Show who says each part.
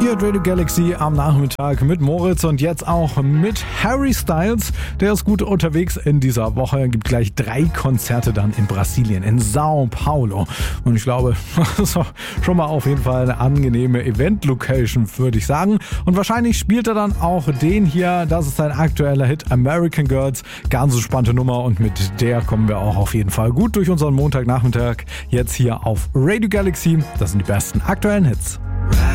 Speaker 1: Hier at Radio Galaxy am Nachmittag mit Moritz und jetzt auch mit Harry Styles. Der ist gut unterwegs in dieser Woche. Gibt gleich 3 Konzerte dann in Brasilien, in Sao Paulo. Und ich glaube, das ist schon mal auf jeden Fall eine angenehme Event-Location, würde ich sagen. Und wahrscheinlich spielt er dann auch den hier. Das ist sein aktueller Hit, American Girls. Ganz so spannende Nummer und mit der kommen wir auch auf jeden Fall gut durch unseren Montagnachmittag. Jetzt hier auf Radio Galaxy. Das sind die besten aktuellen Hits.